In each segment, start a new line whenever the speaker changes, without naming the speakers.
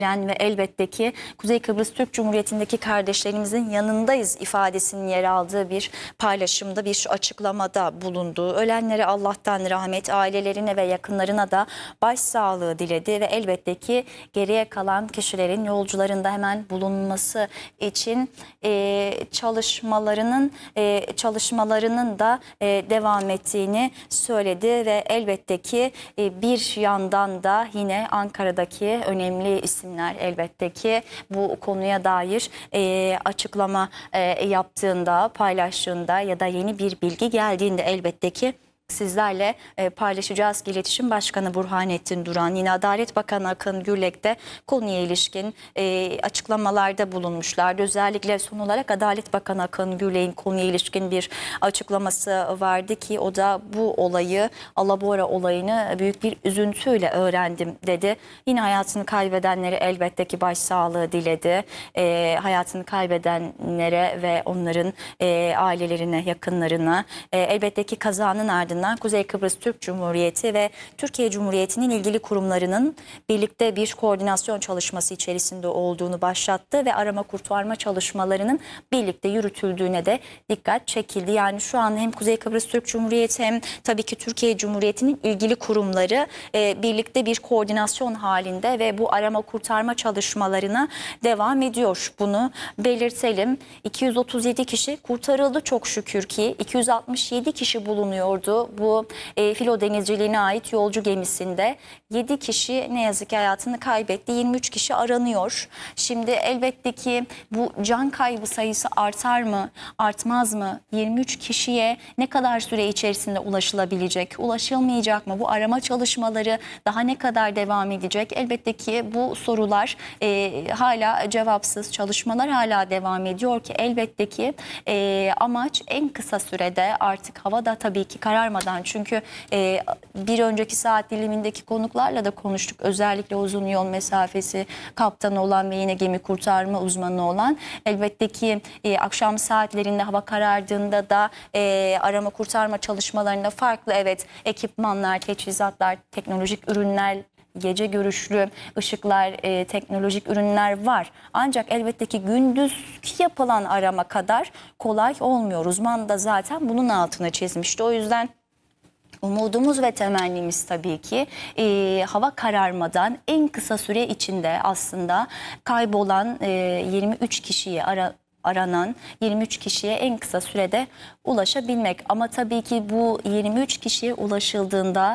ve elbette ki Kuzey Kıbrıs Türk Cumhuriyeti'ndeki kardeşlerimizin yanındayız ifadesinin yer aldığı bir paylaşımda, bir açıklamada bulunduğu, ölenlere Allah'tan rahmet, ailelerine ve yakınlarına da başsağlığı diledi ve elbette ki geriye kalan kişilerin yolcularında hemen bulunması için çalışmalarının da devam ettiğini söyledi ve elbette ki bir yandan da yine Ankara'daki önemli isimler elbette ki bu konuya dair açıklama yaptığında, paylaştığında ya da yeni bir bilgi geldiğinde elbette ki sizlerle paylaşacağız. İletişim Başkanı Burhanettin Duran, yine Adalet Bakanı Akın Gürlek de konuya ilişkin açıklamalarda bulunmuşlardı. Özellikle son olarak Adalet Bakanı Akın Gürlek'in konuya ilişkin bir açıklaması vardı ki o da bu olayı, Alabora olayını büyük bir üzüntüyle öğrendim dedi. Yine hayatını kaybedenlere elbette ki başsağlığı diledi. Hayatını kaybedenlere ve onların ailelerine, yakınlarına elbette ki kazanın ardından Kuzey Kıbrıs Türk Cumhuriyeti ve Türkiye Cumhuriyeti'nin ilgili kurumlarının birlikte bir koordinasyon çalışması içerisinde olduğunu başlattı ve arama kurtarma çalışmalarının birlikte yürütüldüğüne de dikkat çekildi. Yani şu an hem Kuzey Kıbrıs Türk Cumhuriyeti hem tabii ki Türkiye Cumhuriyeti'nin ilgili kurumları birlikte bir koordinasyon halinde ve bu arama kurtarma çalışmalarına devam ediyor. Bunu belirtelim. 237 kişi kurtarıldı çok şükür ki. 267 kişi bulunuyordu bu filo denizciliğine ait yolcu gemisinde. 7 kişi ne yazık ki hayatını kaybetti. 23 kişi aranıyor. Şimdi elbette ki bu can kaybı sayısı artar mı, artmaz mı? 23 kişiye ne kadar süre içerisinde ulaşılabilecek, ulaşılmayacak mı? Bu arama çalışmaları daha ne kadar devam edecek? Elbette ki bu sorular hala cevapsız. Çalışmalar hala devam ediyor ki elbette ki amaç en kısa sürede, artık hava da tabii ki kararmadan, çünkü bir önceki saat dilimindeki konuklarla da konuştuk. Özellikle uzun yol mesafesi kaptanı olan ve yine gemi kurtarma uzmanı olan, elbette ki akşam saatlerinde hava karardığında da arama kurtarma çalışmalarında farklı ekipmanlar, teçhizatlar, teknolojik ürünler, gece görüşlü ışıklar, teknolojik ürünler var. Ancak elbette ki gündüzki yapılan arama kadar kolay olmuyor. Uzman da zaten bunun altına çizmişti. O yüzden umudumuz ve temennimiz tabii ki hava kararmadan en kısa süre içinde aslında kaybolan 23 kişiyi aranan 23 kişiye en kısa sürede ulaşabilmek. Ama tabii ki bu 23 kişiye ulaşıldığında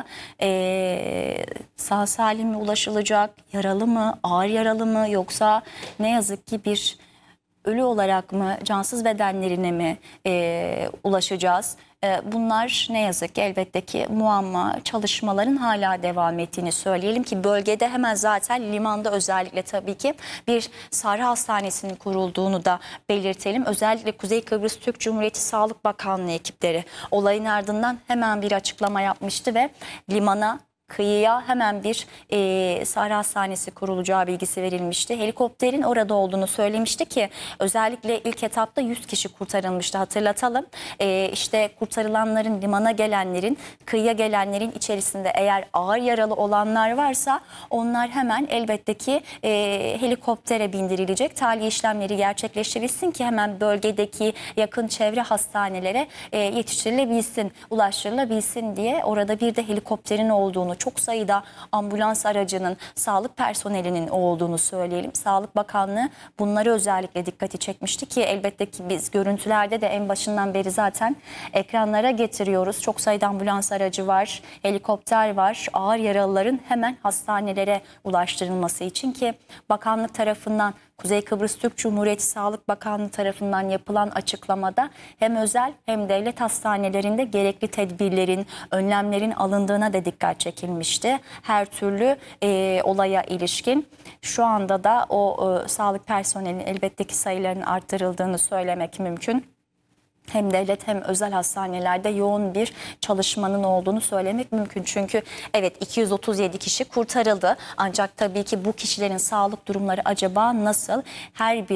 sağ salim mi ulaşılacak, yaralı mı, ağır yaralı mı, yoksa ne yazık ki bir ölü olarak mı, cansız bedenlerine mi ulaşacağız? Bunlar ne yazık ki elbette ki muamma, çalışmaların hala devam ettiğini söyleyelim ki bölgede hemen zaten limanda özellikle tabii ki bir Sahra Hastanesi'nin kurulduğunu da belirtelim. Özellikle Kuzey Kıbrıs Türk Cumhuriyeti Sağlık Bakanlığı ekipleri olayın ardından hemen bir açıklama yapmıştı ve limana, kıyıya hemen bir Sahra Hastanesi kurulacağı bilgisi verilmişti. Helikopterin orada olduğunu söylemişti ki özellikle ilk etapta 100 kişi kurtarılmıştı, hatırlatalım. İşte kurtarılanların, limana gelenlerin, kıyıya gelenlerin içerisinde eğer ağır yaralı olanlar varsa onlar hemen elbette ki helikoptere bindirilecek. Tahliye işlemleri gerçekleştirilsin ki hemen bölgedeki yakın çevre hastanelere yetiştirilebilsin, ulaştırılabilsin diye. Orada bir de helikopterin olduğunu, çok sayıda ambulans aracının, sağlık personelinin olduğunu söyleyelim. Sağlık Bakanlığı bunları özellikle dikkati çekmişti ki elbette ki biz görüntülerde de en başından beri zaten ekranlara getiriyoruz. Çok sayıda ambulans aracı var, helikopter var. Ağır yaralıların hemen hastanelere ulaştırılması için ki bakanlık tarafından, Kuzey Kıbrıs Türk Cumhuriyeti Sağlık Bakanlığı tarafından yapılan açıklamada hem özel hem devlet hastanelerinde gerekli tedbirlerin, önlemlerin alındığına da dikkat çekilmişti. Her türlü olaya ilişkin. Şu anda da o sağlık personelinin elbette ki sayılarının arttırıldığını söylemek mümkün. Hem devlet hem özel hastanelerde yoğun bir çalışmanın olduğunu söylemek mümkün. Çünkü evet, 237 kişi kurtarıldı. Ancak tabii ki bu kişilerin sağlık durumları acaba nasıl? Her biri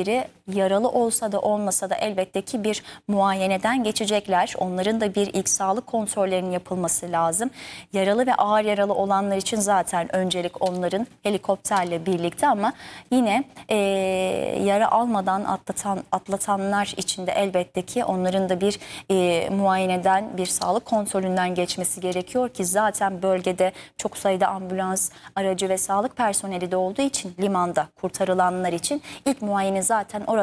yaralı olsa da olmasa da elbette ki bir muayeneden geçecekler. Onların da bir ilk sağlık kontrollerinin yapılması lazım. Yaralı ve ağır yaralı olanlar için zaten öncelik onların helikopterle birlikte, ama yine yara almadan atlatanlar için de elbette ki onların da bir muayeneden, bir sağlık kontrolünden geçmesi gerekiyor ki zaten bölgede çok sayıda ambulans aracı ve sağlık personeli de olduğu için limanda kurtarılanlar için ilk muayene zaten orada